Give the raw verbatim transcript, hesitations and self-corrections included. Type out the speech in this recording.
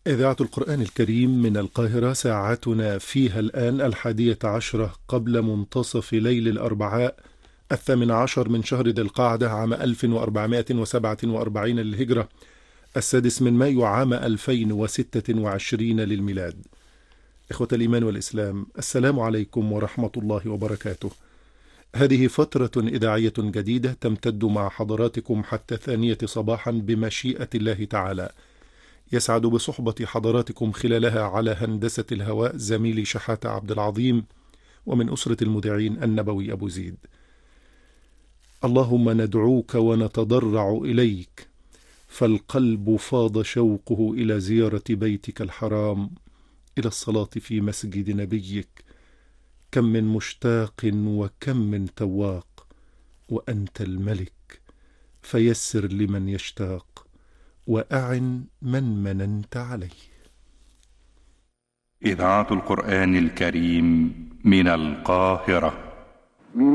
إذاعة القرآن الكريم من القاهرة، ساعتنا فيها الآن الحادية عشرة قبل منتصف ليل الأربعاء الثامن عشر من شهر ذي القعدة عام ألف وأربعمائة وسبعة وأربعين للهجرة، السادس من مايو عام ألفين وستة وعشرين للميلاد. إخوة الإيمان والإسلام، السلام عليكم ورحمة الله وبركاته. هذه فترة إذاعية جديدة تمتد مع حضراتكم حتى الثانية صباحا بمشيئة الله تعالى. يسعد بصحبة حضراتكم خلالها على هندسة الهواء زميلي شحاتة عبد العظيم، ومن أسرة المذيعين النبوي أبو زيد. اللهم ندعوك ونتضرع إليك، فالقلب فاض شوقه إلى زيارة بيتك الحرام، إلى الصلاة في مسجد نبيك. كم من مشتاق وكم من تواق، وأنت الملك، فيسر لمن يشتاق، وأعن من مننت عليه. إذاعة القرآن الكريم من القاهرة.